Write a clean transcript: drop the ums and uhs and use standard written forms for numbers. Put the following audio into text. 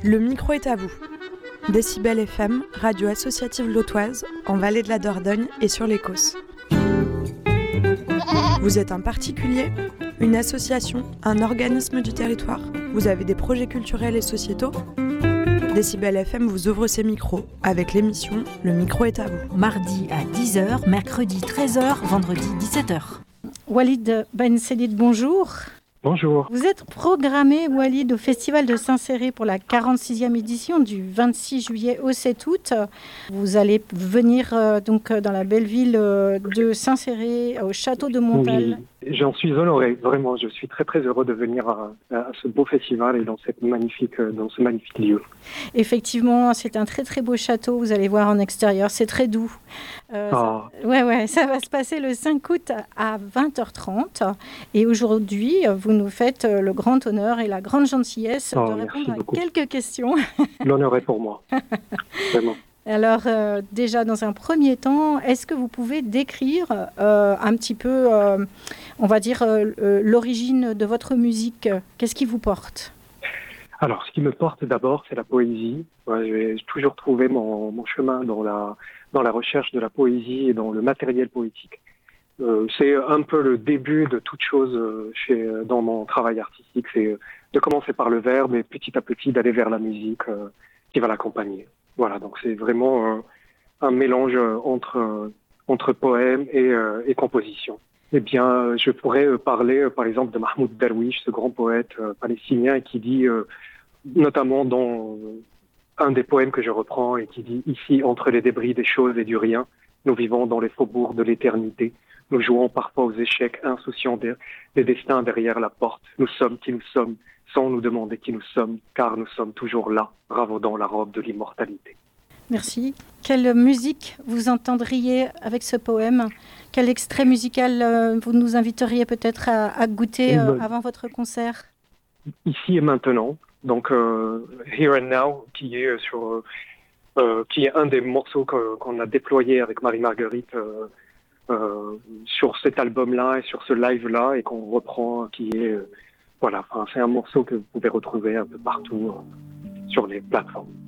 Le micro est à vous. Décibel FM, radio associative lotoise, en Vallée de la Dordogne et sur les Causses. Vous êtes un particulier, une association, un organisme du territoire. Vous avez des projets culturels et sociétaux. Décibel FM vous ouvre ses micros avec l'émission Le micro est à vous. Mardi à 10h, mercredi 13h, vendredi 17h. Walid Ben Selid, bonjour. Bonjour. Vous êtes programmé, Walid, au Festival de Saint-Céré pour la 46e édition du 26 juillet au 7 août. Vous allez venir donc dans la belle ville de Saint-Céré, au château de Montal. Oui, j'en suis honoré, vraiment. Je suis très très heureux de venir à ce beau festival et dans ce magnifique lieu. Effectivement, c'est un très très beau château, vous allez voir en extérieur, c'est très doux. Ça va se passer le 5 août à 20h30 et aujourd'hui, vous nous faites le grand honneur et la grande gentillesse de répondre à quelques questions. L'honneur est pour moi, vraiment. Alors, déjà, dans un premier temps, est-ce que vous pouvez décrire un petit peu, on va dire, l'origine de votre musique? Qu'est-ce qui vous porte? Alors, ce qui me porte d'abord, c'est la poésie. J'ai toujours trouvé mon chemin dans la recherche de la poésie et dans le matériel poétique. C'est un peu le début de toute chose dans mon travail artistique. C'est de commencer par le verbe et petit à petit d'aller vers la musique qui va l'accompagner. Voilà, donc c'est vraiment un mélange entre poème et composition. Eh bien, je pourrais parler, par exemple, de Mahmoud Darwish, ce grand poète palestinien, qui dit, notamment dans un des poèmes que je reprends, et qui dit « Ici, entre les débris des choses et du rien, nous vivons dans les faubourgs de l'éternité. Nous jouons parfois aux échecs, insouciants des destins derrière la porte. Nous sommes qui nous sommes, sans nous demander qui nous sommes, car nous sommes toujours là, ravaudant la robe de l'immortalité. » Merci. Quelle musique vous entendriez avec ce poème? Quel extrait musical vous nous inviteriez peut-être à goûter avant votre concert? Ici et maintenant, donc Here and Now, qui est un des morceaux qu'on a déployé avec Marie-Marguerite sur cet album-là et sur ce live-là, et qu'on reprend, qui est... c'est un morceau que vous pouvez retrouver un peu partout sur les plateformes.